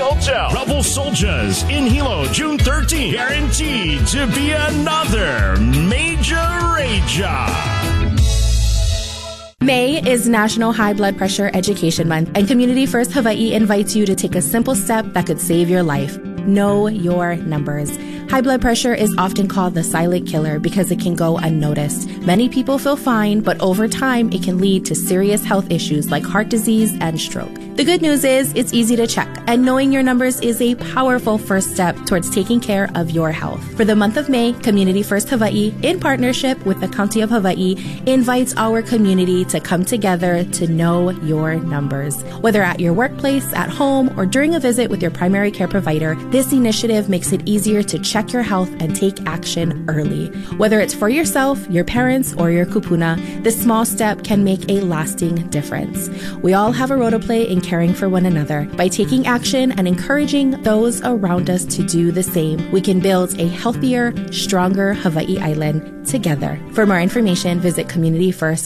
Hotel. Rebel Soldiers in Hilo, June 13th. Guaranteed to be another major rager. May is National High Blood Pressure Education Month, and Community First Hawaii invites you to take a simple step that could save your life. Know your numbers. High blood pressure is often called the silent killer because it can go unnoticed. Many people feel fine, but over time, it can lead to serious health issues like heart disease and stroke. The good news is it's easy to check, and knowing your numbers is a powerful first step towards taking care of your health. For the month of May, Community First Hawaii, in partnership with the County of Hawaii, invites our community to come together to know your numbers. Whether at your workplace, at home, or during a visit with your primary care provider, this initiative makes it easier to check your health and take action early. Whether it's for yourself, your parents, or your kupuna, this small step can make a lasting difference. We all have a role to play in caring for one another. By taking action and encouraging those around us to do the same, we can build a healthier, stronger Hawaii Island together. For more information, visit communityfirst.org.